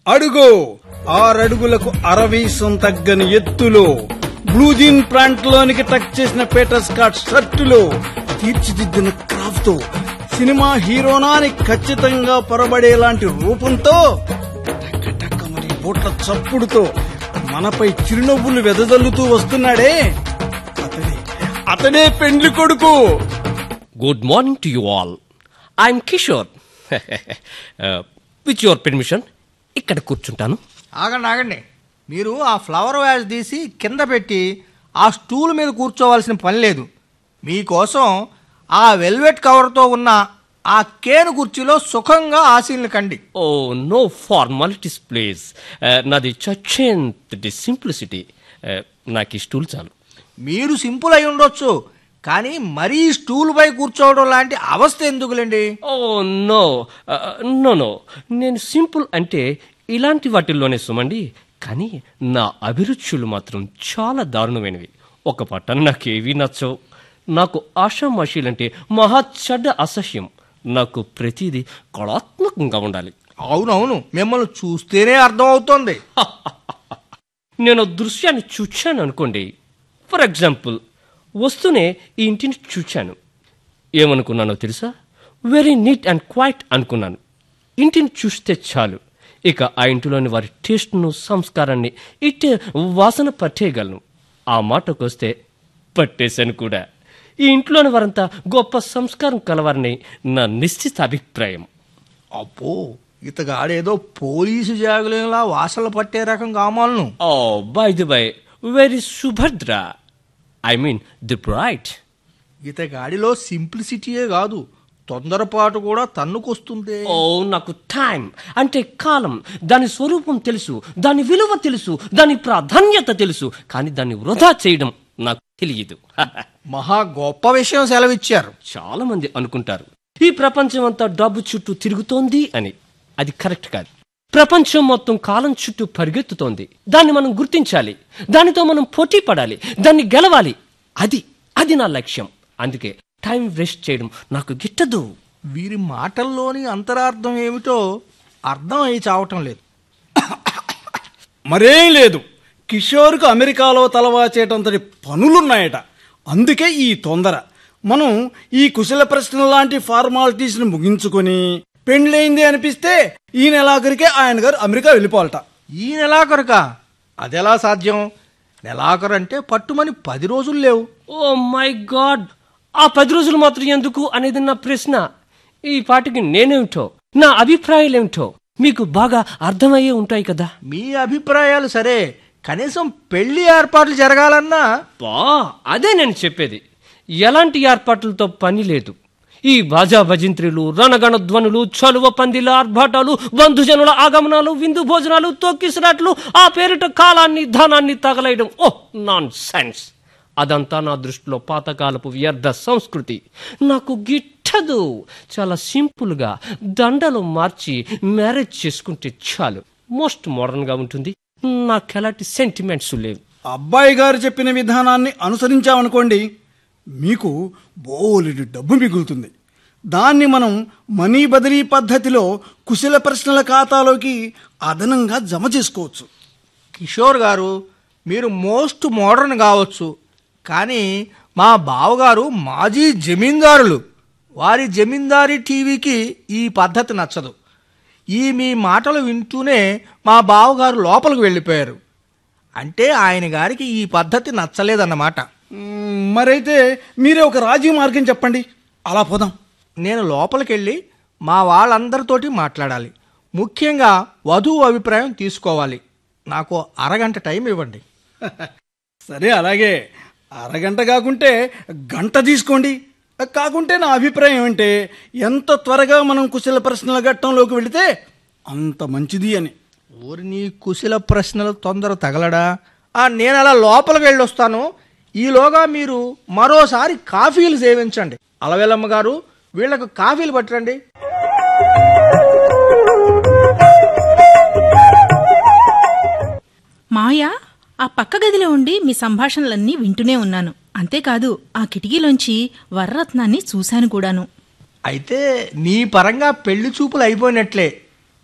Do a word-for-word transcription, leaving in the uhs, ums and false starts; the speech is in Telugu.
అడుగు ఆరడుగులకు అరవీసం తగ్గని ఎత్తులో బ్లూజీన్ ప్యాంట్ లోనికి టక్ చేసిన పీటర్ స్కాట్ షర్టులో తీర్చిదిద్దిన క్రాఫ్ తో సినిమా హీరోనాని ఖచ్చితంగా పొరబడేలాంటి రూపంతో టక్కటక్కమని బోట్ల చప్పుడుతో మనపై చిరునవ్వులు వెదజల్లుతూ వస్తున్నాడే అతడే అతడే పెండ్లి కొడుకు. Good morning to you all. I'm Kishore. With your permission ఇక్కడ కూర్చుంటాను. ఆగండి ఆగండి మీరు ఆ ఫ్లవర్ వ్యాజ్ తీసి కింద పెట్టి ఆ స్టూల్ మీద కూర్చోవలసిన పని లేదు. మీకోసం ఆ వెల్వెట్ కవర్తో ఉన్న ఆ కేను కుర్చీలో సుఖంగా ఆశీల్ని కండి. Oh no formalities please. నాది చచ్చేంతటి సింప్లిసిటీ. నాకు ఈ స్టూల్ చాలు. మీరు సింపుల్ అయి ఉండొచ్చు, కానీ మరీ స్టూల్ పై కూర్చోవడం లాంటి అవస్థ ఎందుకులేండి? ఓ నో నో నో నేను సింపుల్ అంటే ఇలాంటి వాటిల్లోనే సుమండి. కానీ నా అభిరుచులు మాత్రం చాలా దారుణమైనవి. ఒక పట్టణ నాకేవీ నచ్చవు. నాకు ఆషామాషీలంటే మహా చెడ్డ అసహ్యం. నాకు ప్రతిదీ కళాత్మకంగా ఉండాలి. అవునవును, మిమ్మల్ని చూస్తేనే అర్థం అవుతోంది. నేను దృశ్యాన్ని చూచాను అనుకోండి. ఫర్ ఎగ్జాంపుల్, వస్తూనే ఈ ఇంటిని చూచాను. ఏమనుకున్నానో తెలుసా? వెరీ నీట్ అండ్ క్వైట్ అనుకున్నాను. ఇంటిని చూస్తే చాలు, ఇక ఆ ఇంటిలోని వారి టేస్ట్ను సంస్కారాన్ని ఇట్టే వాసన పట్టేయగలను. ఆ మాటకొస్తే పట్టేశాను కూడా. ఈ ఇంట్లోని వారంతా గొప్ప సంస్కారం కలవారని నా నిశ్చిత అభిప్రాయం. అబ్బో, ఇతగాడేదో పోలీసు జాగులేలా వాసనలు పట్టే రకం కామాలను. ఓ by the by, very Subhadra, I mean the bright. ఇతగాడిలో సింప్లిసిటీయే కాదు, తొందరపాటు కూడా తన్నుకొస్తుంది. ఓ నాకు టైం అంటే కాలం, దాని స్వరూపం తెలుసు, దాని విలువ తెలుసు, దాని ప్రాధాన్యత తెలుసు. కానీ దాన్ని వృధా చేయడం నాకు తెలియదు. మహా గొప్ప విషయం సెలవిచ్చారు. చాలా మంది అనుకుంటారు ఈ ప్రపంచం అంతా డబ్బు చుట్టూ తిరుగుతోంది అని. అది కరెక్ట్ కాదు. ప్రపంచం మొత్తం కాలం చుట్టూ పరిగెత్తుతోంది. దాన్ని మనం గుర్తించాలి, దానితో మనం పోటీ పడాలి, దాన్ని గెలవాలి. అది అది నా లక్ష్యం. అందుకే టైం వేస్ట్ చేయడం నాకు గిట్టదు. వీరి మాటల్లోని అంతరార్థం ఏమిటో అర్థం అయి చావటం లేదు. మరేం లేదు, కిషోర్కు అమెరికాలో తలవాచేటంతటి పనులున్నాయట. అందుకే ఈ తొందర. మనం ఈ కుశల ప్రశ్నల లాంటి ఫార్మాలిటీస్ని ముగించుకొని పెండ్లైంది అనిపిస్తే ఈ నెలాఖరికే ఆయన గారు అమెరికా వెళ్ళిపోవాలట. ఈ నెలాఖరుకా? అదెలా సాధ్యం? నెలాఖరు అంటే పట్టుమని పది రోజులు లేవు. ఓ మై గాడ్, ఆ పది రోజులు మాత్రం ఎందుకు అనేది నా ప్రశ్న. ఈ పాటికి నేనేమిటో, నా అభిప్రాయాలేమిటో మీకు బాగా అర్థమయ్యే ఉంటాయి కదా. మీ అభిప్రాయాలు సరే, కనీసం పెళ్లి ఏర్పాట్లు జరగాలన్నా. బా, అదే నేను చెప్పేది. ఎలాంటి ఏర్పాట్లతో పని లేదు. ఈ బాజా భజింత్రులు, రణగణ ధ్వనులు, చలువ పందిల ఆర్భాటాలు, బంధుజనుల ఆగమనాలు, విందు భోజనాలు, తొక్కిసరాట్లు, ఆ పేరిట కాలాన్ని ధనాన్ని తగలేయడం, ఓ నాన్ సెన్స్. అదంతా నా దృష్టిలో పాతకాలపు వ్యర్థ సంస్కృతి. నాకు గిట్టదు. చాలా సింపుల్ గా దండలు మార్చి మ్యారేజ్ చేసుకుంటే చాలు. మోస్ట్ మోడర్న్ గా ఉంటుంది. నాకెలాంటి సెంటిమెంట్స్ లేవు. అబ్బాయి గారు చెప్పిన విధానాన్ని అనుసరించామనుకోండి, మీకు బోలెడు డబ్బు మిగులుతుంది. దాన్ని మనం మనీ బదిలీ పద్ధతిలో కుశల ప్రశ్నల ఖాతాలోకి అదనంగా జమ చేసుకోవచ్చు. కిషోర్ గారు, మీరు మోస్ట్ మోడర్న్ కావచ్చు, కానీ మా బావగారు మాజీ జమీందారులు. వారి జమీందారీ టీవీకి ఈ పద్ధతి నచ్చదు. ఈ మీ మాటలు వింటూనే మా బావగారు లోపలికి వెళ్ళిపోయారు. అంటే ఆయన గారికి ఈ పద్ధతి నచ్చలేదన్నమాట. మరైతే మీరే ఒక రాజీ మార్గం చెప్పండి, అలా పోదాం. నేను లోపలికి వెళ్ళి మా వాళ్ళందరితోటి మాట్లాడాలి. ముఖ్యంగా వధువు అభిప్రాయం తీసుకోవాలి. నాకు అరగంట టైం ఇవ్వండి. సరే, అలాగే. అరగంట కాకుంటే గంట తీసుకోండి. కాకుంటే నా అభిప్రాయం ఏమంటే, ఎంత త్వరగా మనం కుశల ప్రశ్నల ఘట్టంలోకి వెళితే అంత మంచిది అని. ఊరి నీ కుశల ప్రశ్నలు తొందర తగలడా? నేను అలా లోపలికి వెళ్ళి వస్తాను. ఈలోగా మీరు మరోసారి కాఫీలు సేవించండి. అలవేలమ్మ గారు, వీళ్లకు కాఫీలు పట్టండి. మాయా, ఆ పక్క గదిలో ఉండి మీ సంభాషణలన్నీ వింటూనే ఉన్నాను. అంతేకాదు, ఆ కిటికీలోంచి వరరత్నాన్ని చూశాను కూడాను. అయితే నీ పరంగా పెళ్లి చూపులు అయిపోయినట్లే.